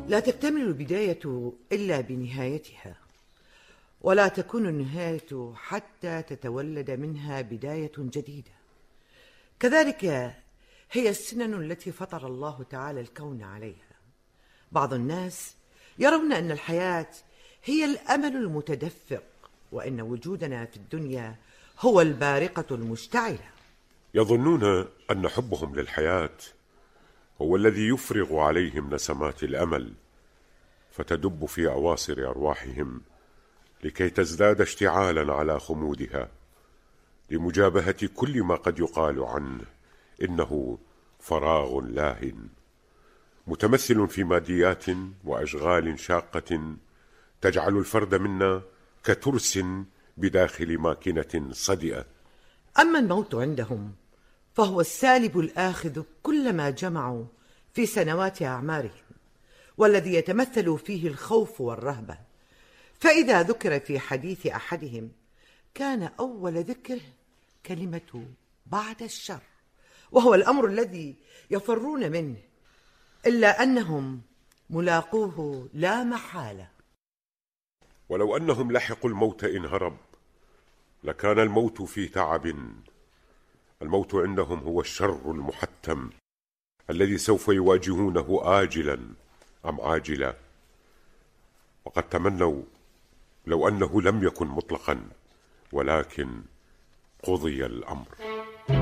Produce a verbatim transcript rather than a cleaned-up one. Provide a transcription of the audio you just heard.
لا تكتمل البداية إلا بنهايتها، ولا تكون النهاية حتى تتولد منها بداية جديدة. كذلك هي السنن التي فطر الله تعالى الكون عليها. بعض الناس يرون أن الحياة هي الأمل المتدفق، وأن وجودنا في الدنيا هو البارقة المشتعلة. يظنون أن حبهم للحياة هو الذي يفرغ عليهم نسمات الأمل، فتدب في أواصر أرواحهم لكي تزداد اشتعالا على خمودها، لمجابهة كل ما قد يقال عنه إنه فراغ لاهٍ، متمثل في ماديات وأشغال شاقة تجعل الفرد منا كترس بداخل ماكينة صدئة. أما الموت عندهم فهو السالب الآخذ كل ما جمعوا في سنوات أعمارهم، والذي يتمثل فيه الخوف والرهبة. فإذا ذكر في حديث أحدهم كان أول ذكره كلمة بعد الشر، وهو الأمر الذي يفرون منه، إلا أنهم ملاقوه لا محالة. ولو أنهم لحقوا الموت إن هرب لكان الموت في تعب. الموت عندهم هو الشر المحتم الذي سوف يواجهونه آجلا أم عاجلا، وقد تمنوا لو أنه لم يكن مطلقا، ولكن قضي الأمر.